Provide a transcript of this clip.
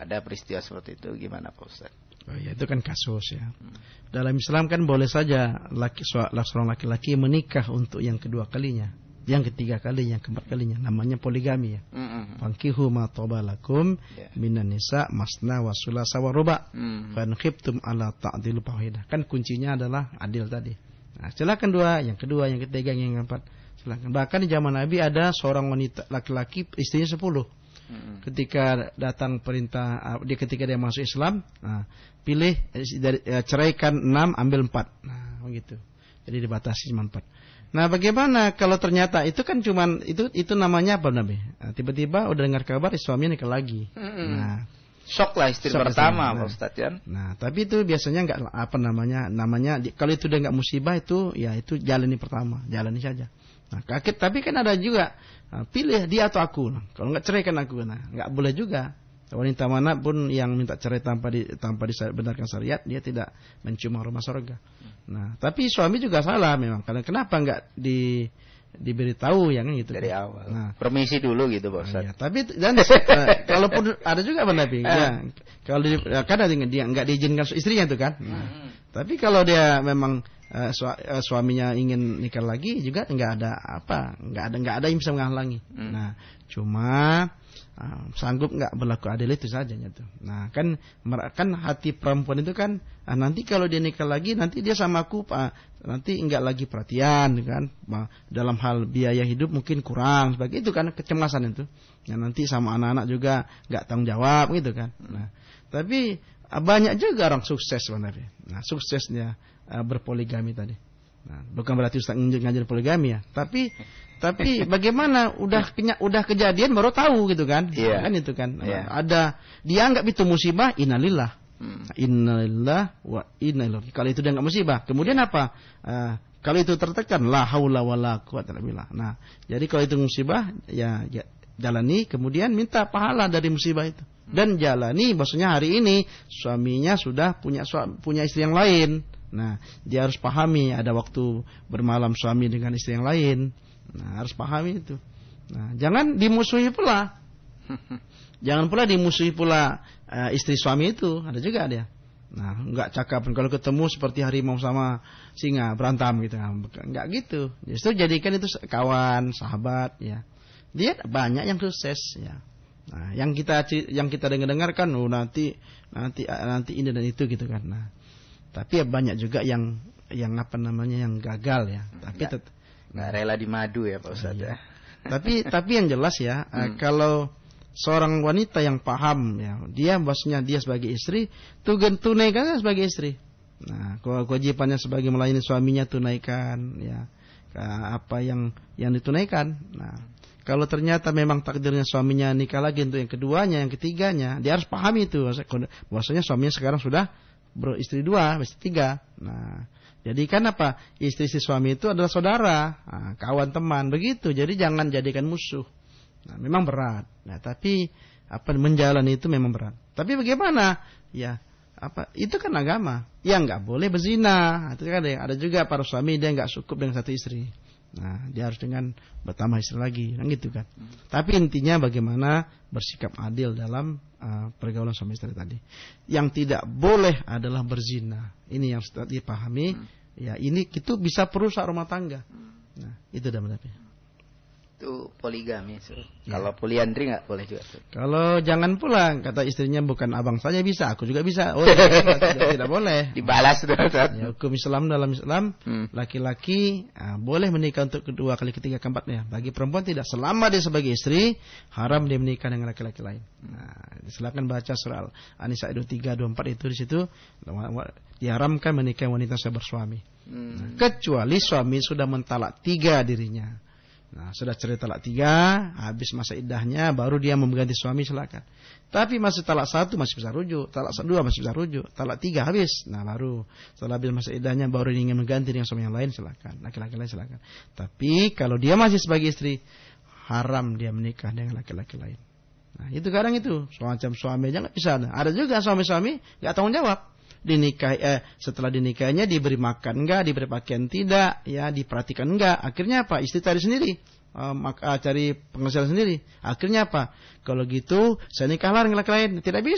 ada peristiwa seperti itu, gimana Pak Ustaz? Oh, ya, itu kan kasus ya. Dalam Islam kan boleh saja seorang laki-laki menikah untuk yang kedua kalinya, yang ketiga kalinya, yang keempat kalinya, namanya poligami ya. Fankihu ma tabalakum minan nisa masna wa sulasa wa ruba. Fa in khiftum ala ta'dilu fawahidah. Kan kuncinya adalah adil tadi. Nah, silakan yang kedua, yang ketiga, yang keempat. Silakan. Bahkan di zaman Nabi ada seorang wanita laki-laki istrinya 10. Ketika datang perintah ketika dia masuk Islam, pilih ceraikan 6, ambil 4. Nah, begitu. Jadi dibatasi cuma 4. Nah, bagaimana kalau ternyata itu kan cuman itu namanya apa Nabi? Tiba-tiba udah dengar kabar suaminya nikah lagi. Nah, shock lah istri pertama Pak Ustaz ya. Nah, tapi itu biasanya enggak namanya kalau itu udah enggak musibah itu ya itu jalani pertama, jalani saja. Nah, kaget tapi kan ada juga pilih dia atau aku. Kalau enggak ceraikan aku. Nah, enggak boleh juga. Wanita manapun yang minta cerai tanpa dibenarkan syariat, dia tidak mencium aroma surga. Nah, tapi suami juga salah memang. Karena kenapa enggak diberitahu yang gitu dari awal. Nah, permisi dulu gitu Pak Ustaz. Ya, tapi dan kalaupun ada juga Nabi, ya, kalau kadang dia enggak diizinkan istrinya itu kan. Nah, tapi kalau dia memang suaminya ingin nikah lagi juga enggak ada yang bisa menghalangi. Nah, cuma sanggup enggak berlaku adil itu saja gitu. Nah, kan hati perempuan itu kan nanti kalau dia nikah lagi nanti dia sama aku nanti enggak lagi perhatian kan. Dalam hal biaya hidup mungkin kurang sebagai itu kan kecemasan itu. Ya, nanti sama anak-anak juga enggak tanggung jawab gitu kan. Nah, tapi banyak juga orang sukses sebenarnya. Nah, suksesnya berpoligami tadi. Nah, bukan berarti Ustaz ngajar poligami ya, tapi bagaimana udah kejadian baru tahu gitu kan? Yeah. Kan itu kan. Ada dia anggap itu musibah, innalillah. Innalillah wa inna ilaihi. Kalau itu dia enggak musibah, kemudian apa? Kalau itu tertekan la haula wala quwwata illa billah. Nah, jadi kalau itu musibah ya jalani kemudian minta pahala dari musibah itu. Dan jalani maksudnya hari ini suaminya sudah punya istri yang lain. Nah, dia harus pahami ada waktu bermalam suami dengan istri yang lain. Nah, harus pahami itu. Nah, jangan dimusuhi pula. Jangan pula dimusuhi pula istri suami itu. Ada juga dia. Nah, enggak cakap kalau ketemu seperti harimau sama singa berantem gitu. Enggak gitu. Justru jadikan itu kawan, sahabat ya. Dia banyak yang sukses ya. Nah, yang kita dengar kan nanti ini dan itu gitu kan. Nah, tapi ya banyak juga yang yang gagal ya. Tapi nggak rela dimadu ya Pak Ustaz ya. Tapi yang jelas ya, kalau seorang wanita yang paham ya, dia bosnya dia sebagai istri, tunaikan sebagai istri. Nah, kewajibannya sebagai melayani suaminya tunaikan ya. Apa yang ditunaikan. Nah, kalau ternyata memang takdirnya suaminya nikah lagi untuk yang keduanya, yang ketiganya, dia harus pahami itu. Bahwasanya suaminya sekarang sudah beristri 2, istri 3. Nah, jadi kan apa? Istri suami itu adalah saudara, kawan teman, begitu. Jadi jangan jadikan musuh. Nah, memang berat. Nah, tapi menjalani itu memang berat. Tapi bagaimana? Ya, itu kan agama. Ya enggak boleh berzina. Itu kan ada juga para suami dia enggak cukup dengan satu istri. Nah, dia harus dengan bertambah istri lagi, kan gitu kan. Tapi intinya bagaimana bersikap adil dalam pergaulan suami istri tadi. Yang tidak boleh adalah berzina. Ini yang harus dipahami. Ya, ini itu bisa merusak rumah tangga. Nah, itu namanya. Itu poligami. Ya. Kalau poliandri nggak boleh juga. Kalau jangan pulang, kata istrinya bukan abang saja bisa, aku juga bisa. Oh, tidak boleh. Dibalas sudah. Ya, hukum Islam dalam Islam, laki-laki boleh menikah untuk kedua kali, ketiga, keempatnya. Bagi perempuan tidak, selama dia sebagai istri, haram dia menikah dengan laki-laki lain. Nah, silakan baca surah An-Nisa 23-24 itu di situ diharamkan menikah wanita bersuami. Nah, kecuali suami sudah mentalak 3 dirinya. Nah, sudah cerai talak 3, habis masa iddahnya, baru dia mengganti suami, silakan. Tapi masih talak 1 masih bisa rujuk, talak 2 masih bisa rujuk, talak 3 habis. Nah, baru setelah habis masa iddahnya baru ingin mengganti dengan suami yang lain, silakan. Laki-laki lain silakan. Tapi kalau dia masih sebagai istri, haram dia menikah dengan laki-laki lain. Nah, itu kadang itu semacam suami aja nggak bisa. Ada juga suami-suami nggak tanggung jawab. Setelah dinikahnya diberi makan enggak, diberi pakaian tidak, ya diperhatikan enggak. Akhirnya apa? Istri cari sendiri, cari penghasilan sendiri. Akhirnya apa? Kalau gitu saya nikah dengan laki lain, tidak bisa.